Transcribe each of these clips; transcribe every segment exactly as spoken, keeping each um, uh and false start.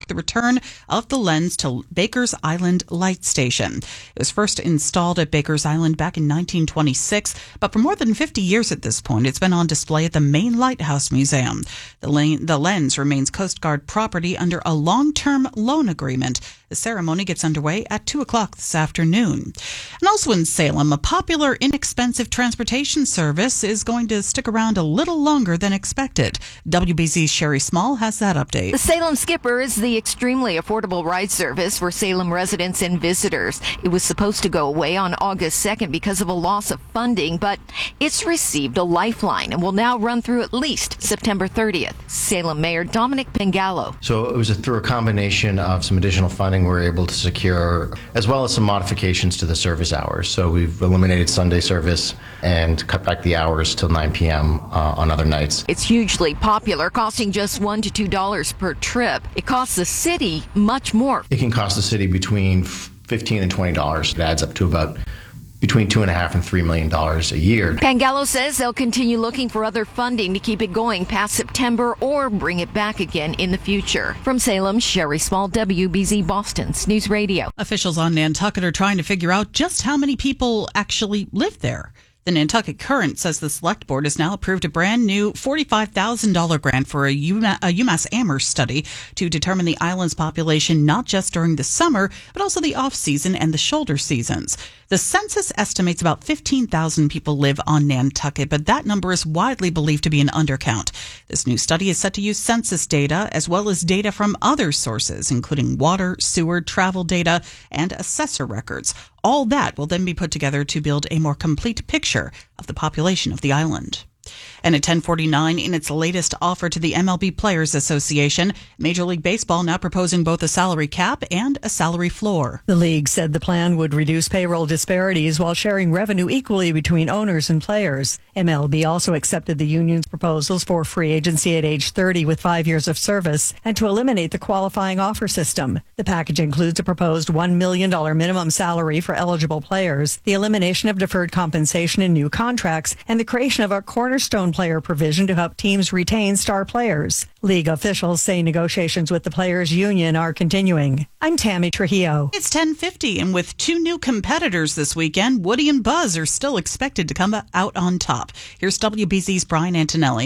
the return of the lens to Baker's Island Light Station. It was first installed at Baker's Island back in nineteen twenty-six, but for more than fifty years at this point, it's been on display at the Maine Lighthouse Museum. The, lane, the lens remains Coast Guard property under a long-term loan agreement. The ceremony gets underway at two o'clock this afternoon. And also in Salem, a popular, inexpensive transportation service is going to stick around a little longer than expected. W B Z's Sherry Small has that update. The Salem Skipper is the extremely affordable ride service for Salem residents and visitors. It was supposed to go away on August second because of a loss of funding, but it's received a lifeline and will now run through at least September thirtieth. Salem Mayor Dominic Pengallo. So it was a, through a combination of some additional funding we were able to secure, as well as some modifications to the service hours. So we've eliminated Sunday service and cut back the hours till nine p.m. Uh, on other nights. It's hugely popular, costing just one to two dollars per trip. It costs the city much more. It can cost the city between fifteen and twenty dollars. It adds up to about between two and a half and three million dollars a year. Pengallo says they'll continue looking for other funding to keep it going past September or bring it back again in the future. From Salem, Sherry Small, W B Z Boston's News Radio. Officials on Nantucket are trying to figure out just how many people actually live there. The Nantucket Current says the Select Board has now approved a brand new forty-five thousand dollars grant for a, UMass, a UMass Amherst study to determine the island's population not just during the summer, but also the off-season and the shoulder seasons. The census estimates about fifteen thousand people live on Nantucket, but that number is widely believed to be an undercount. This new study is set to use census data as well as data from other sources, including water, sewer, travel data, and assessor records. All that will then be put together to build a more complete picture of the population of the island. And at ten forty-nine, in its latest offer to the M L B Players Association, Major League Baseball now proposing both a salary cap and a salary floor. The league said the plan would reduce payroll disparities while sharing revenue equally between owners and players. M L B also accepted the union's proposals for free agency at age thirty with five years of service and to eliminate the qualifying offer system. The package includes a proposed one million dollars minimum salary for eligible players, the elimination of deferred compensation in new contracts, and the creation of a cornerstone player provision to help teams retain star players. League officials say negotiations with the players' union are continuing. I'm Tammy Trujillo. It's ten fifty, and with two new competitors this weekend, Woody and Buzz are still expected to come out on top. Here's W B Z's Brian Antonelli.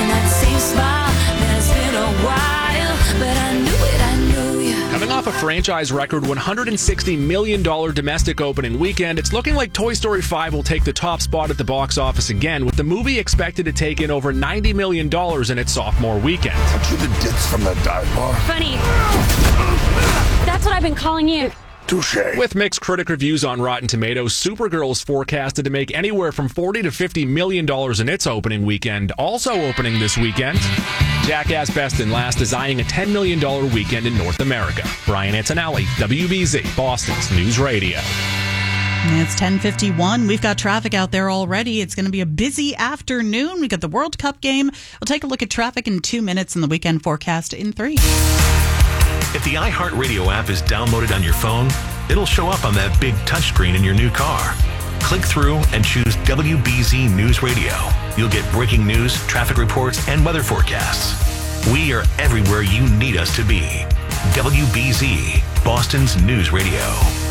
Coming off a franchise record one hundred sixty million dollars domestic opening weekend, it's looking like Toy Story five will take the top spot at the box office again, with the movie expected to take in over ninety million dollars in its sophomore weekend. Aren't you the ditz from that dive bar? Funny. That's what I've been calling you. Touché. With mixed critic reviews on Rotten Tomatoes, Supergirl is forecasted to make anywhere from forty to fifty million dollars in its opening weekend. Also opening this weekend, Jackass Best and Last is eyeing a ten million dollars weekend in North America. Brian Antonelli, W B Z, Boston's News Radio. It's ten fifty-one. We've got traffic out there already. It's going to be a busy afternoon. We got the World Cup game. We'll take a look at traffic in two minutes and the weekend forecast in three. If the iHeartRadio app is downloaded on your phone, it'll show up on that big touchscreen in your new car. Click through and choose W B Z News Radio. You'll get breaking news, traffic reports, and weather forecasts. We are everywhere you need us to be. W B Z, Boston's News Radio.